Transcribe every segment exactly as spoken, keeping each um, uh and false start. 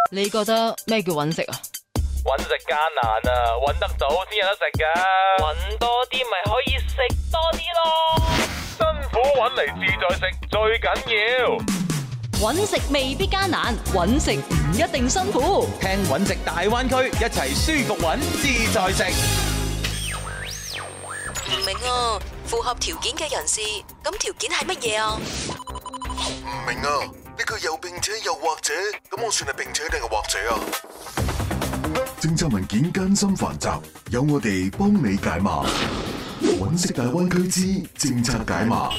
你覺得咩叫揾食啊？ 揾食艱難啊，揾得到先有得食噶。揾多啲咪可以食多啲咯。辛苦揾嚟自在食最緊要。 揾食未必艱難，揾食唔一定辛苦。 聽揾食大灣區，一齊舒服揾自在食。 唔明啊，符合條件嘅人士，咁條件係乜嘢啊？ 唔明啊，呢句又並且又或者，咁我算係並且定係或者啊？政策文件艱深繁雜，有我哋幫你解碼。揾食大灣區之政策解碼。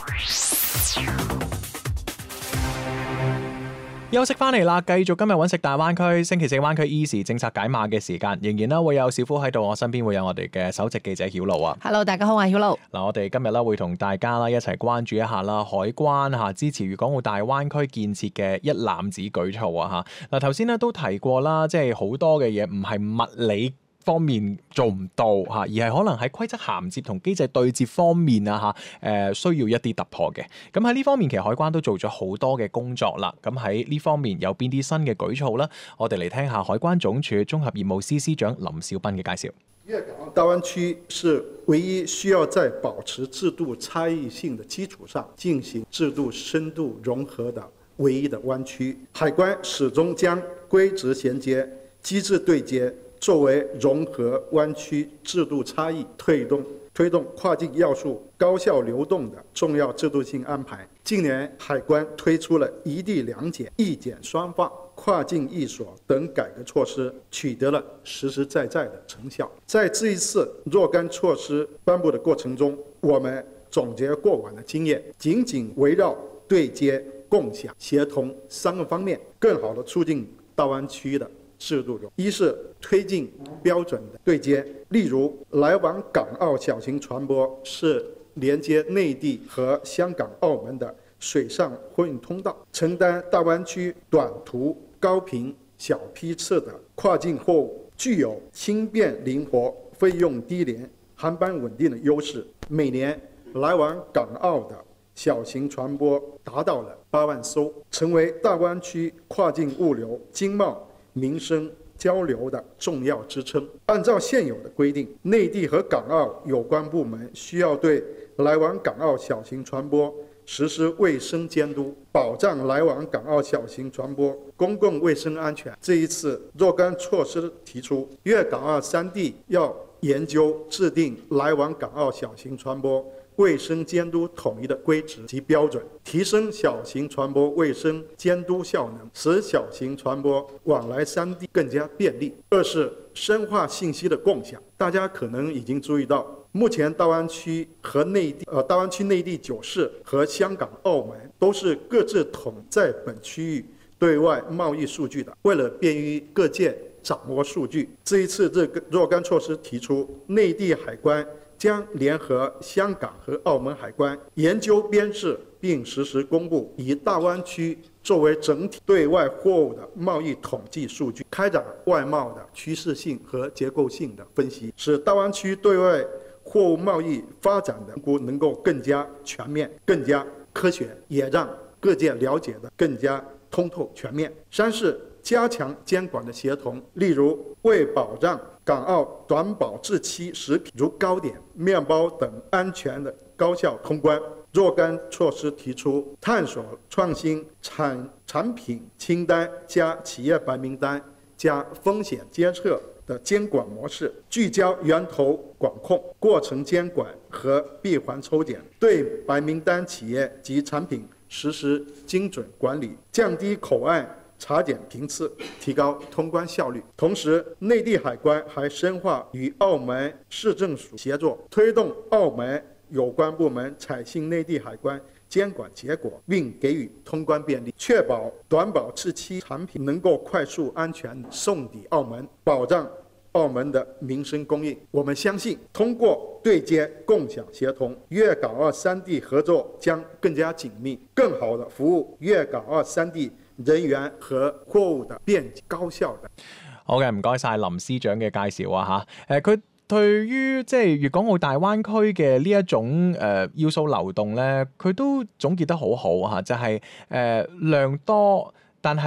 休息翻嚟啦，繼續今日揾食大灣區星期四灣區 Easy 政策解碼嘅時間，仍然啦會有小夫喺度，我身邊會有我哋嘅首席記者曉露啊。 Hello， 大家好，我係曉露。 嗱，我哋今日啦會同大家啦一齊關注一下啦，海關嚇支持粵港澳大灣區建設嘅一攬子舉措啊嚇。嗱，頭先咧都提過啦，即係好多嘅嘢唔係物理方面做唔到嚇，而係可能喺規則銜接同機制對接方面啊嚇，誒需要一啲突破嘅。咁喺呢方面其實海關都做咗好多嘅工作啦。咁喺呢方面有邊啲新嘅舉措呢？我哋嚟聽下海關總署綜合業務司司長林少斌嘅介紹。 粵港澳大灣區是唯一需要在保持制度差異性的基礎上進行制度深度融合的唯一的灣區。海關始終將規則銜接、機制對接作為融合灣區制度差異、推動推動跨境要素高效流動的重要制度性安排。近年，海關推出了一地兩檢、一檢雙放、跨境一鎖等改革措施，取得了實實在在的成效。在這一次若干措施頒布的過程中，我們總結過往的經驗，緊緊圍繞對接、共享、協同三個方面，更好地促進大灣區的制度中，一是推進標準的對接，例如來往港澳小型船舶是連接內地和香港、澳門的水上貨運通道，承擔大灣區短途、高頻、小批次的跨境貨物，具有輕便靈活、費用低廉、航班穩定的優勢。每年來往港澳的小型船舶達到了八萬艘，成為大灣區跨境物流、經貿、民生交流的重要支撐。按照現有的規定，內地和港澳有關部門需要對來往港澳小型船舶實施衛生監督，保障來往港澳小型船舶公共衛生安全。這一次若干措施提出，粵港澳三地要研究制定來往港澳小型船舶衛生監督統一的規則及標準，提升小型船舶衛生監督效能，使小型船舶往來三地更加便利。二是深化信息的共享。大家可能已經注意到，目前大灣區和內地，呃，大灣區內地九市和香港、澳門都是各自統在本區域對外貿易數據的。為了便於各界掌握數據，這一次這個若干措施提出，內地海關將聯合香港和澳門海關研究編製並實時公布，以大灣區作為整體對外貨物的貿易統計數據，開展外貿的趨勢性和結構性的分析，使大灣區對外貨物貿易發展的評估能夠更加全面、更加科學，也讓各界了解的更加通透全面。三是加強監管的協同，例如為保障港澳短保質期食品如糕點、麵包等安全的高效通關，若干措施提出探索創新產產品清單加企業白名單加風險監測的監管模式，聚焦源頭管控、過程監管和閉環抽檢，對白名單企業及產品實施精準管理，降低口岸查檢頻次，提高通關效率。同時，內地海關還深化與澳門市政署協作，推動澳門有關部門採信內地海關監管結果，並給予通關便利，確保短保質期產品能夠快速安全地送抵澳門，保障澳門的民生供應。我們相信，通過對接、共享、協同，粵港澳三地合作將更加緊密，更好地服務粵港澳三地人員和貨物的便捷高效的。 好嘅，唔該晒林司長嘅介紹啊嚇。誒，佢對於即係粵港澳大灣區嘅呢一種誒、呃、要素流動咧，佢都總結得好好嚇，就係、是、誒、呃、量多，但係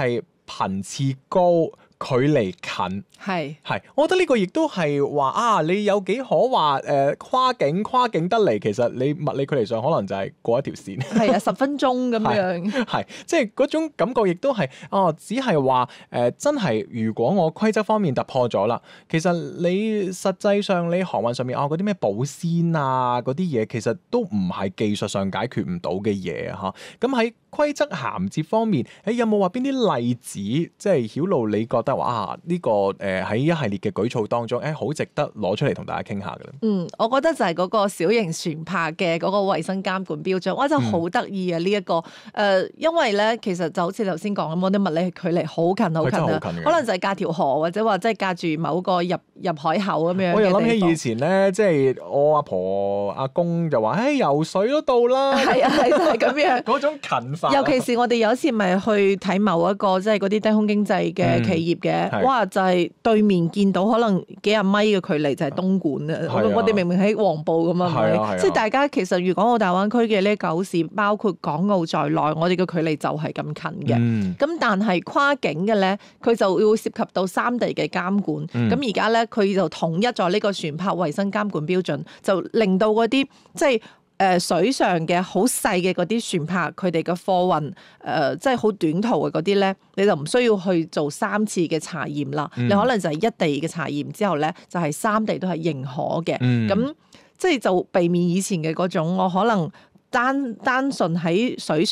頻次高，距離近。 係係，我覺得呢個亦都係話啊，你有幾可話誒、呃、跨境跨境得嚟，其實你物理距離上可能就係過一條線。 係啊，十分鐘咁樣。 係，即係嗰種感覺亦都係哦，只係話誒真係，如果我規則方面突破咗啦，其實你實際上你航運上面哦嗰啲咩保鮮啊嗰啲嘢，其實都唔係技術上解決唔到嘅嘢嚇。咁喺規則銜接方面，誒有冇話邊啲例子，即係曉露你覺得話啊呢、這個誒喺、呃、一系列嘅舉措當中，誒、欸、好值得攞出嚟同大家傾下嘅咧？ 嗯，我覺得就係嗰個小型船舶嘅嗰個衛生監管標準，哇真係好得意啊！呢、這、一個誒、呃，因為咧其實就好似頭先講咁，我啲物理距離好近好近啊，可能就係隔條河或者話即係隔住某個入入海口咁樣。我又諗起以前咧，即係我阿婆阿公就話，誒、欸、游水都到啦。係啊，係就係咁樣嗰種近法。尤其是我哋有一次咪去睇某一個即係嗰啲低空經濟嘅企業嘅、嗯，哇就係、是、對面見到可能幾廿米嘅距離就係東莞啊！我哋明明喺黃埔咁啊，係咪？即係大家其實粵港澳大灣區嘅呢九市，包括港澳在內，我哋嘅距離就係咁近嘅。咁、嗯、但係跨境嘅咧，佢就會涉及到三地嘅監管。咁而家咧，佢就統一咗呢個船舶衛生監管標準，就令到嗰啲即係。誒、呃、水上嘅好細嘅嗰啲船舶，佢哋嘅貨運誒即係好短途嘅嗰啲咧，你就唔需要去做三次嘅查驗啦、嗯。你可能就係一地嘅查驗之後咧，就係、是、三地都係認可嘅。咁、嗯、即係就避免以前嘅嗰種，我可能單單純喺水上。